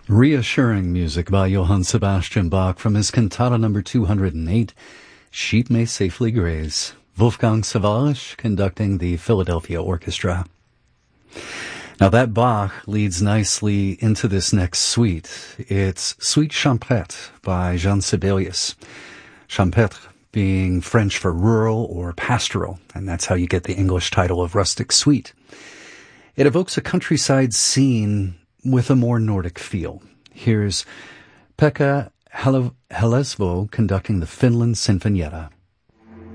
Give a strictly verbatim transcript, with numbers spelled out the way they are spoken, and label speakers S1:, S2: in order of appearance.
S1: Reassuring music by Johann Sebastian Bach from his cantata number two hundred eight, Sheep May Safely Graze. Wolfgang Sawallisch conducting the Philadelphia Orchestra. Now that Bach leads nicely into this next suite. It's Suite Champêtre by Jean Sibelius. Champêtre being French for rural or pastoral, and that's how you get the English title of Rustic Suite. It evokes a countryside scene with a more Nordic feel. Here's Pekka Helesvo conducting the Finland Sinfonietta.